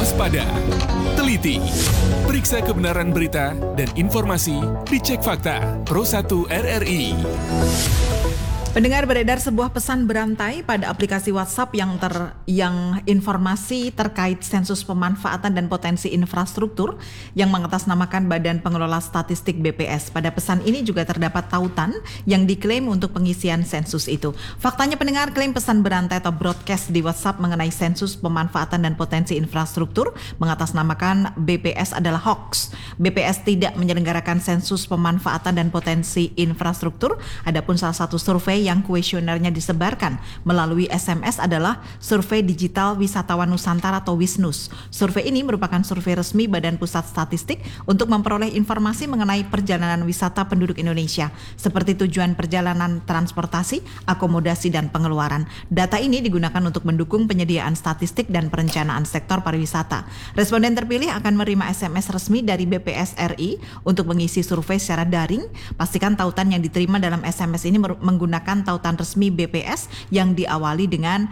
Waspada, teliti, periksa kebenaran berita dan informasi, dicek fakta. Pro 1 RRI. Pendengar, beredar sebuah pesan berantai pada aplikasi WhatsApp yang informasi terkait sensus pemanfaatan dan potensi infrastruktur yang mengatasnamakan Badan Pengelola Statistik BPS. Pada pesan ini juga terdapat tautan yang diklaim untuk pengisian sensus itu. Faktanya pendengar, klaim pesan berantai atau broadcast di WhatsApp mengenai sensus pemanfaatan dan potensi infrastruktur mengatasnamakan BPS adalah hoax. BPS tidak menyelenggarakan sensus pemanfaatan dan potensi infrastruktur. Adapun salah satu survei yang kuesionernya disebarkan melalui SMS adalah Survei Digital Wisatawan Nusantara atau WISNUS. Survei ini merupakan survei resmi Badan Pusat Statistik untuk memperoleh informasi mengenai perjalanan wisata penduduk Indonesia, seperti tujuan perjalanan, transportasi, akomodasi, dan pengeluaran. Data ini digunakan untuk mendukung penyediaan statistik dan perencanaan sektor pariwisata. Responden terpilih akan menerima SMS resmi dari BPS RI untuk mengisi survei secara daring. Pastikan tautan yang diterima dalam SMS ini menggunakan tautan resmi BPS yang diawali dengan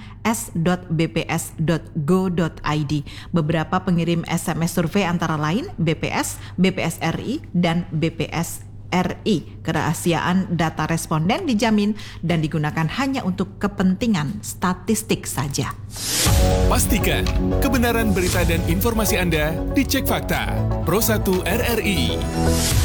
s.bps.go.id. Beberapa pengirim SMS survei antara lain BPS, BPS RI, dan BPS RI. Kerahasiaan data responden dijamin dan digunakan hanya untuk kepentingan statistik saja. Pastikan kebenaran berita dan informasi Anda dicek fakta. Pro 1 RRI.